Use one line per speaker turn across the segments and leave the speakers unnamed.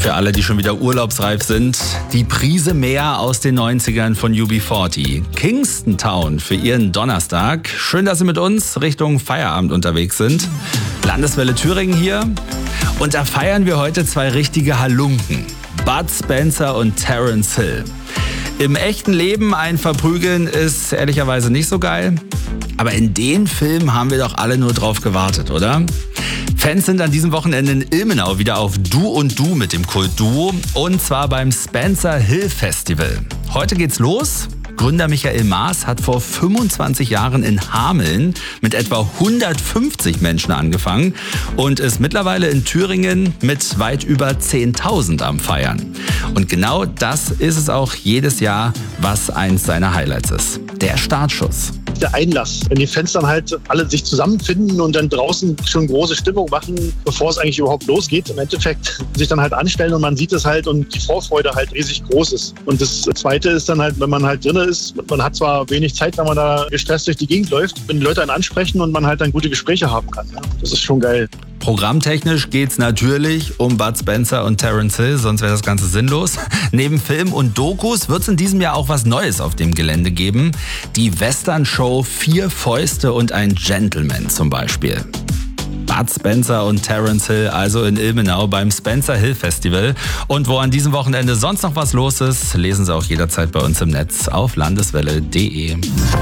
Für alle, die schon wieder urlaubsreif sind, die Prise mehr aus den 90ern von UB40. Kingston Town für ihren Donnerstag. Schön, dass Sie mit uns Richtung Feierabend unterwegs sind. Landeswelle Thüringen hier. Und da feiern wir heute zwei richtige Halunken. Bud Spencer und Terence Hill. Im echten Leben ein Verprügeln ist ehrlicherweise nicht so geil. Aber in den Filmen haben wir doch alle nur drauf gewartet, oder? Fans sind an diesem Wochenende in Ilmenau wieder auf Du und Du mit dem Kultduo. Und zwar beim Spencer Hill Festival. Heute geht's los. Gründer Michael Maas hat vor 25 Jahren in Hameln mit etwa 150 Menschen angefangen und ist mittlerweile in Thüringen mit weit über 10.000 am Feiern. Und genau das ist es auch jedes Jahr, was eins seiner Highlights ist. Der Startschuss.
Der Einlass, wenn die Fans dann halt alle sich zusammenfinden und dann draußen schon große Stimmung machen, bevor es eigentlich überhaupt losgeht, im Endeffekt sich dann halt anstellen und man sieht es halt und die Vorfreude halt riesig groß ist. Und das Zweite ist dann halt, wenn man halt drin ist, man hat zwar wenig Zeit, wenn man da gestresst durch die Gegend läuft, wenn die Leute einen ansprechen und man halt dann gute Gespräche haben kann. Ja. Das ist schon geil.
Programmtechnisch geht's natürlich um Bud Spencer und Terence Hill, sonst wäre das Ganze sinnlos. Neben Film und Dokus wird es in diesem Jahr auch was Neues auf dem Gelände geben. Die Western-Show 4 Fäuste und ein Gentleman zum Beispiel. Bud Spencer und Terence Hill also in Ilmenau beim Spencer Hill Festival. Und wo an diesem Wochenende sonst noch was los ist, lesen Sie auch jederzeit bei uns im Netz auf landeswelle.de.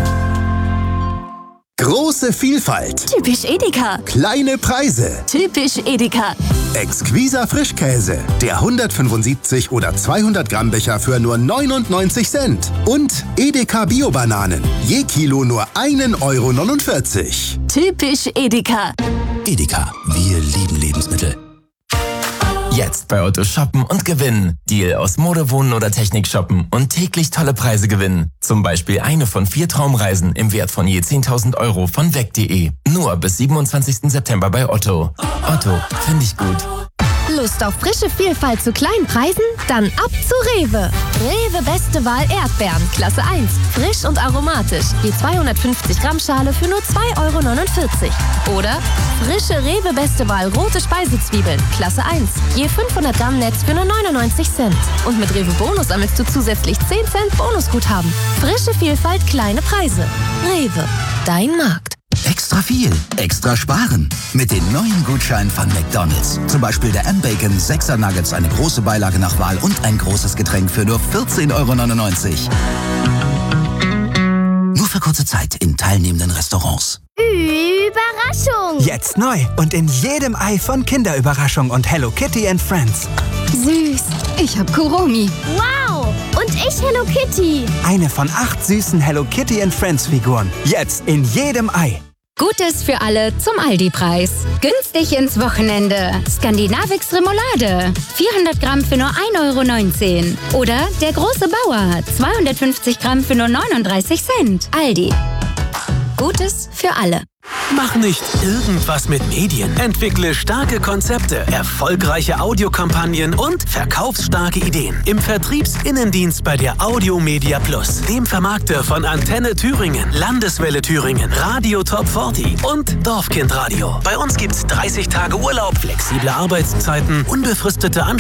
Große Vielfalt.
Typisch Edeka.
Kleine Preise.
Typisch Edeka.
Exquiser Frischkäse. Der 175 oder 200 Gramm Becher für nur 99 Cent. Und Edeka Bio-Bananen. Je Kilo nur 1,49 €.
Typisch Edeka.
Edeka, wir lieben Lebensmittel. Jetzt bei Otto shoppen und gewinnen. Deal aus Mode, Wohnen oder Technik shoppen und täglich tolle Preise gewinnen. Zum Beispiel eine von 4 Traumreisen im Wert von je 10.000 € von weg.de. Nur bis 27. September bei Otto. Otto, finde ich gut.
Lust auf frische Vielfalt zu kleinen Preisen? Dann ab zu Rewe. Rewe Beste Wahl Erdbeeren, Klasse 1. Frisch und aromatisch. Je 250 Gramm Schale für nur 2,49 €. Oder frische Rewe Beste Wahl rote Speisezwiebeln, Klasse 1. Je 500 Gramm Netz für nur 99 Cent. Und mit Rewe Bonus sammelst du zusätzlich 10 Cent Bonusguthaben. Frische Vielfalt, kleine Preise. Rewe, dein Markt.
Extra viel, extra sparen. Mit den neuen Gutscheinen von McDonald's. Zum Beispiel der M-Bacon 6er Nuggets, eine große Beilage nach Wahl und ein großes Getränk für nur 14,99 €. Nur für kurze Zeit in teilnehmenden Restaurants.
Überraschung!
Jetzt neu und in jedem Ei von Kinderüberraschung und Hello Kitty and Friends.
Süß. Ich hab Kuromi. Wow! Und ich Hello Kitty.
Eine von 8 süßen Hello Kitty and Friends Figuren. Jetzt in jedem Ei.
Gutes für alle zum Aldi-Preis. Günstig ins Wochenende. Skandinavix Remoulade. 400 Gramm für nur 1,19 €. Oder der große Bauer. 250 Gramm für nur 39 Cent. Aldi. Gutes für alle.
Mach nicht irgendwas mit Medien. Entwickle starke Konzepte, erfolgreiche Audiokampagnen und verkaufsstarke Ideen. Im Vertriebsinnendienst bei der Audio Media Plus, dem Vermarkter von Antenne Thüringen, Landeswelle Thüringen, Radio Top 40 und Dorfkindradio. Bei uns gibt's 30 Tage Urlaub, flexible Arbeitszeiten, unbefristete Anstellungen